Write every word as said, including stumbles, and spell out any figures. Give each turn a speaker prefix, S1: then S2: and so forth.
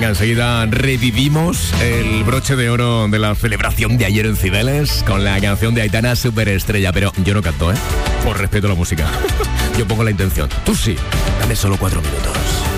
S1: Venga, enseguida revivimos el broche de oro de la celebración de ayer en Cibeles con la canción de Aitana, Superestrella. Pero yo no canto, ¿eh? Por respeto a la música. Yo pongo la intención. Tú sí. Dame solo cuatro minutos.